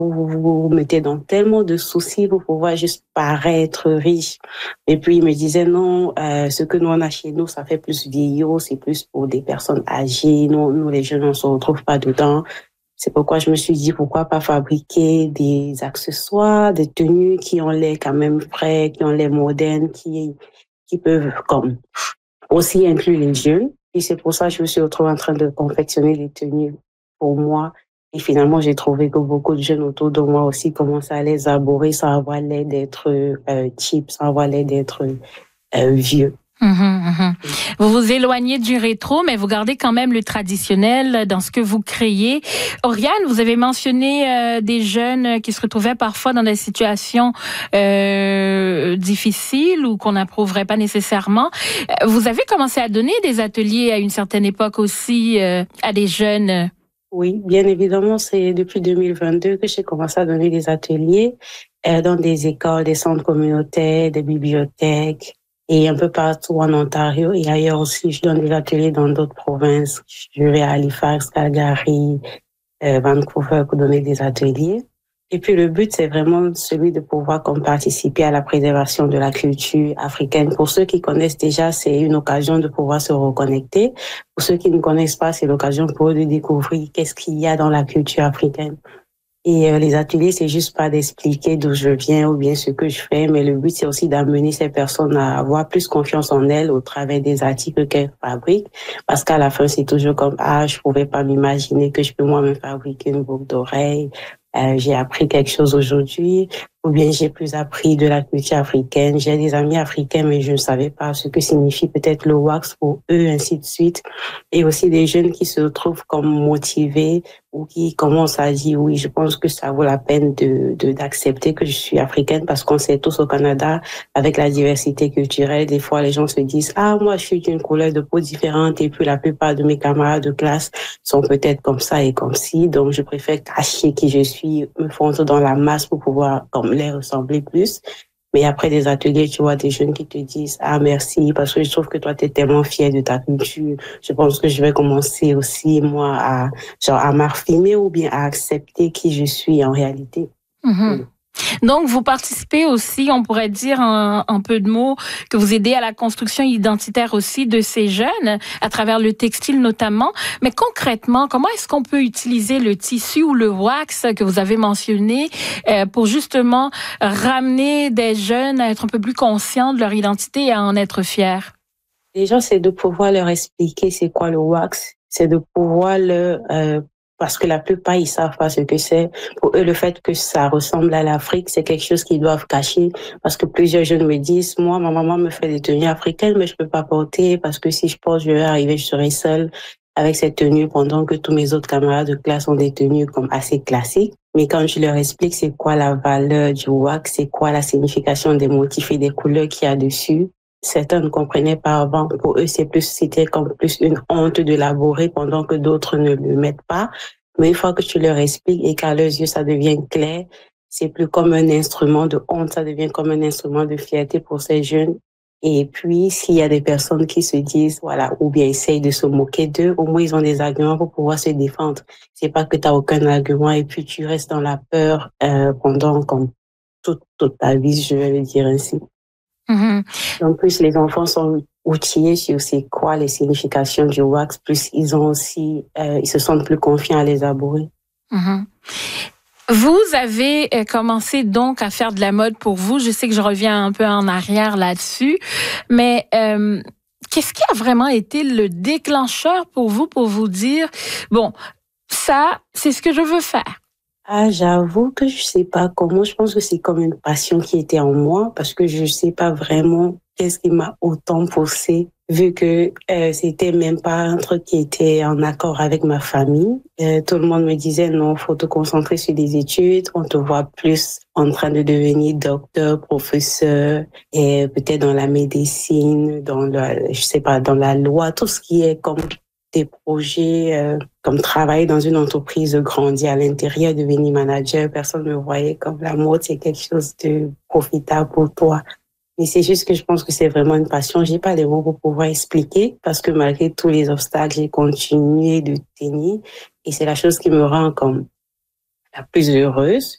vous mettez dans tellement de soucis pour pouvoir juste paraître riche. Et puis, il me disait, non, ce que nous, on a chez nous, ça fait plus vieillot, c'est plus pour des personnes âgées. Nous, les jeunes, on se retrouve pas dedans. C'est pourquoi je me suis dit, pourquoi pas fabriquer des accessoires, des tenues qui ont l'air quand même frais, qui ont l'air modernes, qui peuvent comme aussi inclure les jeunes. Et c'est pour ça que je me suis retrouvée en train de confectionner des tenues pour moi. Et finalement, j'ai trouvé que beaucoup de jeunes autour de moi aussi commençaient à les arborer sans avoir l'air d'être cheap, sans avoir l'air d'être vieux. Vous vous éloignez du rétro, mais vous gardez quand même le traditionnel dans ce que vous créez. Oriane, vous avez mentionné des jeunes qui se retrouvaient parfois dans des situations difficiles ou qu'on n'approuverait pas nécessairement. Vous avez commencé à donner des ateliers à une certaine époque aussi à des jeunes. Oui, bien évidemment, c'est depuis 2022 que j'ai commencé à donner des ateliers dans des écoles, des centres communautaires, des bibliothèques et un peu partout en Ontario et ailleurs aussi. Je donne des ateliers dans d'autres provinces. Je vais à Halifax, Calgary, Vancouver pour donner des ateliers. Et puis le but, c'est vraiment celui de pouvoir comme participer à la préservation de la culture africaine. Pour ceux qui connaissent déjà, c'est une occasion de pouvoir se reconnecter. Pour ceux qui ne connaissent pas, c'est l'occasion pour eux de découvrir qu'est-ce qu'il y a dans la culture africaine. Et les ateliers, c'est juste pas d'expliquer d'où je viens ou bien ce que je fais, mais le but, c'est aussi d'amener ces personnes à avoir plus confiance en elles au travers des articles qu'elles fabriquent. Parce qu'à la fin, c'est toujours comme, ah, je pouvais pas m'imaginer que je peux moi-même fabriquer une boucle d'oreille. J'ai appris quelque chose aujourd'hui, ou bien j'ai plus appris de la culture africaine. J'ai des amis africains, mais je ne savais pas ce que signifie peut-être le wax pour eux, ainsi de suite. Et aussi des jeunes qui se trouvent comme motivés ou qui commencent à dire, oui, je pense que ça vaut la peine d'accepter que je suis africaine parce qu'on sait tous au Canada, avec la diversité culturelle, des fois les gens se disent, ah, moi je suis d'une couleur de peau différente et puis la plupart de mes camarades de classe sont peut-être comme ça et comme ci, donc je préfère cacher qui je suis, me fondre dans la masse pour pouvoir comme les ressembler plus. Mais après des ateliers, tu vois des jeunes qui te disent, ah, merci, parce que je trouve que toi, tu es tellement fier de ta culture. Je pense que je vais commencer aussi, moi, à m'affirmer ou bien à accepter qui je suis en réalité. Oui. Donc, vous participez aussi, on pourrait dire en peu de mots, que vous aidez à la construction identitaire aussi de ces jeunes, à travers le textile notamment. Mais concrètement, comment est-ce qu'on peut utiliser le tissu ou le wax que vous avez mentionné pour justement ramener des jeunes à être un peu plus conscients de leur identité et à en être fiers? Déjà, c'est de pouvoir leur expliquer c'est quoi le wax, c'est de pouvoir parce que la plupart, ils savent pas ce que c'est. Pour eux, le fait que ça ressemble à l'Afrique, c'est quelque chose qu'ils doivent cacher. Parce que plusieurs jeunes me disent, moi, ma maman me fait des tenues africaines, mais je peux pas porter parce que si je porte, je vais arriver, je serai seule avec cette tenue pendant que tous mes autres camarades de classe ont des tenues comme assez classiques. Mais quand je leur explique c'est quoi la valeur du wax, c'est quoi la signification des motifs et des couleurs qu'il y a dessus, certains ne comprenaient pas avant. Pour eux, c'était comme plus une honte de laborer pendant que d'autres ne le mettent pas. Mais une fois que tu leur expliques et qu'à leurs yeux, ça devient clair, c'est plus comme un instrument de honte, ça devient comme un instrument de fierté pour ces jeunes. Et puis, s'il y a des personnes qui se disent, voilà, ou bien essayent de se moquer d'eux, au moins ils ont des arguments pour pouvoir se défendre. C'est pas que tu n'as aucun argument et puis tu restes dans la peur pendant comme toute ta vie, je vais le dire ainsi. En plus, les enfants sont outillés sur c'est quoi les significations du wax, plus ils ont aussi, ils se sentent plus confiants à les arborer. Vous avez commencé donc à faire de la mode pour vous. Je sais que je reviens un peu en arrière là-dessus, mais qu'est-ce qui a vraiment été le déclencheur pour vous dire, bon, ça, c'est ce que je veux faire? Ah, j'avoue que je sais pas comment. Je pense que c'est comme une passion qui était en moi parce que je sais pas vraiment qu'est-ce qui m'a autant poussée vu que c'était même pas un truc qui était en accord avec ma famille. Tout le monde me disait non, faut te concentrer sur les études. On te voit plus en train de devenir docteur, professeur et peut-être dans la médecine, je sais pas, dans la loi, tout ce qui est comme des projets comme travailler dans une entreprise, grandir à l'intérieur, devenir manager. Personne ne me voyait comme la mode, c'est quelque chose de profitable pour toi. Mais c'est juste que je pense que c'est vraiment une passion. J'ai pas les mots pour pouvoir expliquer parce que malgré tous les obstacles, j'ai continué de tenir et c'est la chose qui me rend comme la plus heureuse.